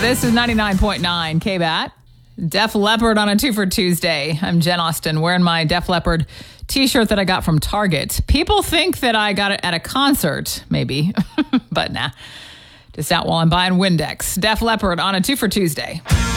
This is 99.9 KBAT. Def Leppard on a 2 for Tuesday. I'm Jen Austen wearing my Def Leppard t-shirt that I got from Target. People think that I got it at a concert, maybe, but nah. Just out while I'm buying Windex. Def Leppard on a 2 for Tuesday.